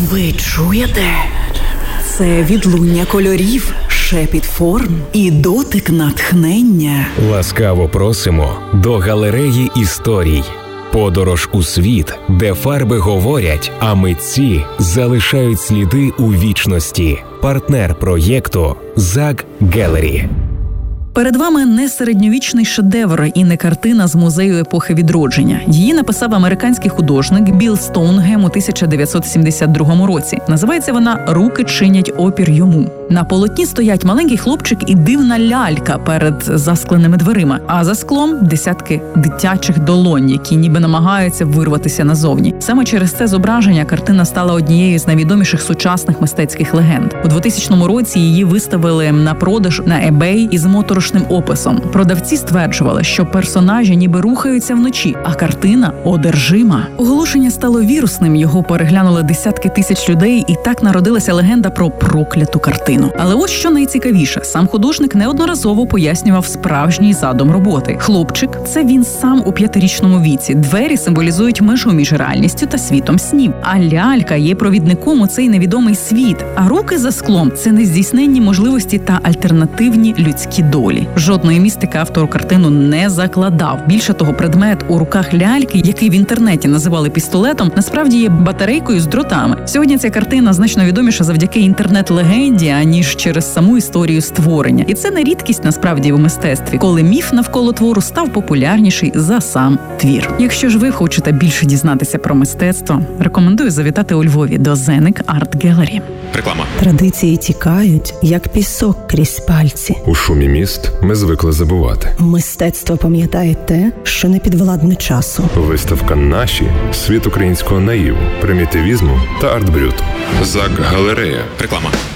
Ви чуєте? Це відлуння кольорів, шепіт форм і дотик натхнення. Ласкаво просимо до галереї історій. Подорож у світ, де фарби говорять, а митці залишають сліди у вічності. Партнер проєкту ЗАГ Gallery. Перед вами не середньовічний шедевр і не картина з музею епохи відродження. Її написав американський художник Білл Стоунгем у 1972 році. Називається вона «Руки чинять опір йому». На полотні стоять маленький хлопчик і дивна лялька перед заскленими дверима, а за склом десятки дитячих долонь, які ніби намагаються вирватися назовні. Саме через це зображення картина стала однією з найвідоміших сучасних мистецьких легенд. У 2000 році її виставили на продаж на eBay із моторошним описом. Продавці стверджували, що персонажі ніби рухаються вночі, а картина одержима. Оголошення стало вірусним, його переглянули десятки тисяч людей, і так народилася легенда про прокляту картину. Але ось що найцікавіше. Сам художник неодноразово пояснював справжній задум роботи. Хлопчик – це він сам у 5-річному віці. Двері символізують межу між реальністю та світом снів. А лялька є провідником у цей невідомий світ. А руки за склом – це нездійсненні можливості та альтернативні людські долі. Жодної містики автор картину не закладав. Більше того, предмет у руках ляльки, який в інтернеті називали пістолетом, насправді є батарейкою з дротами. Сьогодні ця картина значно відоміша завдяки інтернет-легенді, ніж через саму історію створення. І це не рідкість насправді в мистецтві, коли міф навколо твору став популярніший за сам твір. Якщо ж ви хочете більше дізнатися про мистецтво, рекомендую завітати у Львові до Zenek Art Gallery. Реклама. Традиції тікають, як пісок крізь пальці. У шумі міст ми звикли забувати. Мистецтво пам'ятає те, що не підвладне часу. Виставка «Наші» – світ українського наїву, примітивізму та арт-брюту. ЗАГ Галерея. Реклама.